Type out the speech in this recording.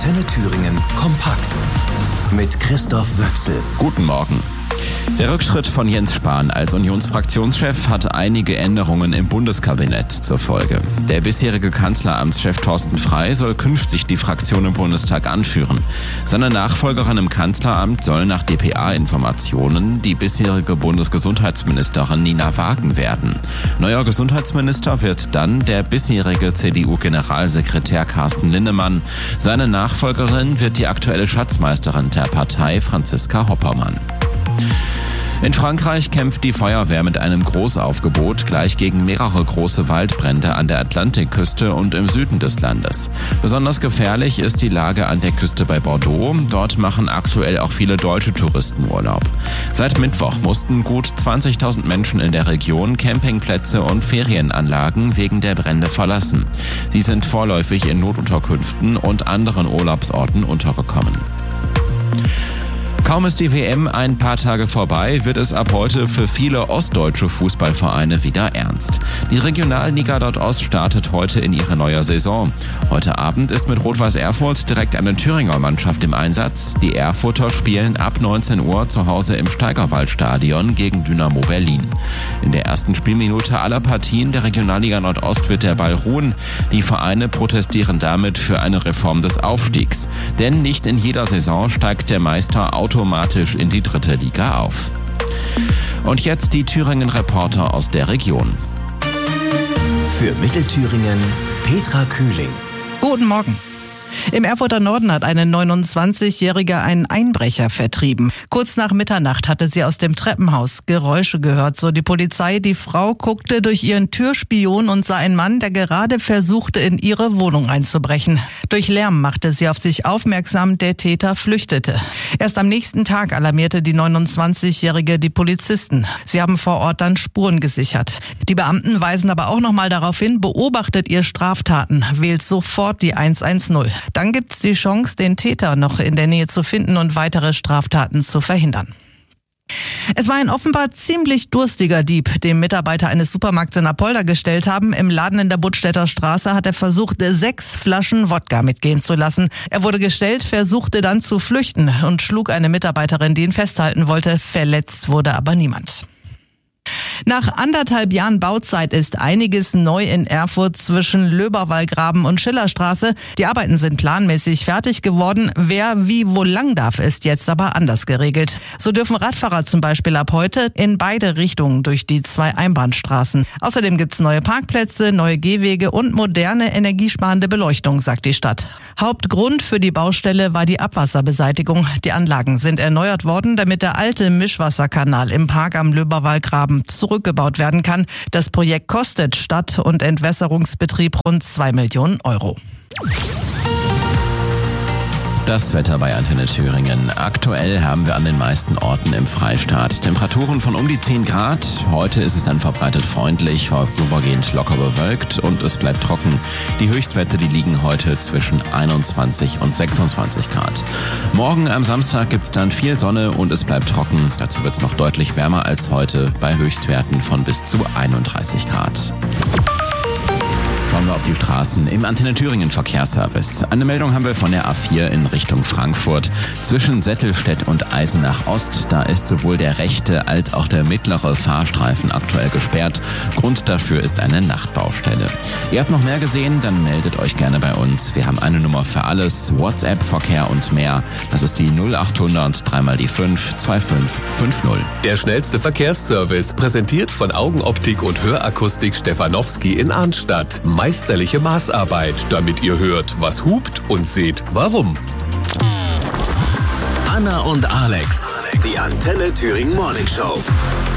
Antenne Thüringen kompakt mit Christoph Wöchsel. Guten Morgen. Der Rücktritt von Jens Spahn als Unionsfraktionschef hat einige Änderungen im Bundeskabinett zur Folge. Der bisherige Kanzleramtschef Thorsten Frey soll künftig die Fraktion im Bundestag anführen. Seine Nachfolgerin im Kanzleramt soll nach dpa-Informationen die bisherige Bundesgesundheitsministerin Nina Wagen werden. Neuer Gesundheitsminister wird dann der bisherige CDU-Generalsekretär Carsten Linnemann. Seine Nachfolgerin wird die aktuelle Schatzmeisterin der Partei Franziska Hoppermann. In Frankreich kämpft die Feuerwehr mit einem Großaufgebot gleich gegen mehrere große Waldbrände an der Atlantikküste und im Süden des Landes. Besonders gefährlich ist die Lage an der Küste bei Bordeaux. Dort machen aktuell auch viele deutsche Touristen Urlaub. Seit Mittwoch mussten gut 20.000 Menschen in der Region Campingplätze und Ferienanlagen wegen der Brände verlassen. Sie sind vorläufig in Notunterkünften und anderen Urlaubsorten untergekommen. Kaum ist die WM ein paar Tage vorbei, wird es ab heute für viele ostdeutsche Fußballvereine wieder ernst. Die Regionalliga Nordost startet heute in ihre neue Saison. Heute Abend ist mit Rot-Weiß Erfurt direkt eine Thüringer Mannschaft im Einsatz. Die Erfurter spielen ab 19 Uhr zu Hause im Steigerwaldstadion gegen Dynamo Berlin. In der ersten Spielminute aller Partien der Regionalliga Nordost wird der Ball ruhen. Die Vereine protestieren damit für eine Reform des Aufstiegs. Denn nicht in jeder Saison steigt der Meister automatisch in die dritte Liga auf. Und jetzt die Thüringen-Reporter aus der Region. Für Mittelthüringen Petra Kühling. Guten Morgen. Im Erfurter Norden hat eine 29-Jährige einen Einbrecher vertrieben. Kurz nach Mitternacht hatte sie aus dem Treppenhaus Geräusche gehört, so die Polizei. Die Frau guckte durch ihren Türspion und sah einen Mann, der gerade versuchte, in ihre Wohnung einzubrechen. Durch Lärm machte sie auf sich aufmerksam, der Täter flüchtete. Erst am nächsten Tag alarmierte die 29-Jährige die Polizisten. Sie haben vor Ort dann Spuren gesichert. Die Beamten weisen aber auch nochmal darauf hin, beobachtet ihr Straftaten, wählt sofort die 110. Dann gibt's die Chance, den Täter noch in der Nähe zu finden und weitere Straftaten zu verhindern. Es war ein offenbar ziemlich durstiger Dieb, dem Mitarbeiter eines Supermarkts in Apolda gestellt haben. Im Laden in der Buttstädter Straße hat er versucht, 6 Flaschen Wodka mitgehen zu lassen. Er wurde gestellt, versuchte dann zu flüchten und schlug eine Mitarbeiterin, die ihn festhalten wollte. Verletzt wurde aber niemand. Nach 1,5 Jahren Bauzeit ist einiges neu in Erfurt zwischen Löberwallgraben und Schillerstraße. Die Arbeiten sind planmäßig fertig geworden. Wer wie wo lang darf, ist jetzt aber anders geregelt. So dürfen Radfahrer zum Beispiel ab heute in beide Richtungen durch die 2 Einbahnstraßen. Außerdem gibt's neue Parkplätze, neue Gehwege und moderne energiesparende Beleuchtung, sagt die Stadt. Hauptgrund für die Baustelle war die Abwasserbeseitigung. Die Anlagen sind erneuert worden, damit der alte Mischwasserkanal im Park am Löberwallgraben zurückgebaut werden kann. Das Projekt kostet Stadt- und Entwässerungsbetrieb rund 2 Millionen Euro. Das Wetter bei Antenne Thüringen. Aktuell haben wir an den meisten Orten im Freistaat Temperaturen von um die 10 Grad. Heute ist es dann verbreitet freundlich, vorübergehend locker bewölkt und es bleibt trocken. Die Höchstwerte, die liegen heute zwischen 21 und 26 Grad. Morgen am Samstag gibt es dann viel Sonne und es bleibt trocken. Dazu wird es noch deutlich wärmer als heute bei Höchstwerten von bis zu 31 Grad. Schauen wir auf die Straßen im Antenne Thüringen Verkehrsservice. Eine Meldung haben wir von der A4 in Richtung Frankfurt. Zwischen Settelstedt und Eisenach Ost, da ist sowohl der rechte als auch der mittlere Fahrstreifen aktuell gesperrt. Grund dafür ist eine Nachtbaustelle. Ihr habt noch mehr gesehen, dann meldet euch gerne bei uns. Wir haben eine Nummer für alles, WhatsApp, Verkehr und mehr. Das ist die 0800 3 die 5 2550. Der schnellste Verkehrsservice, präsentiert von Augenoptik und Hörakustik Stefanowski in Arnstadt. Meisterliche Maßarbeit, damit ihr hört, was hupt und seht, warum. Anna und Alex, die Antenne Thüringen Morning Show.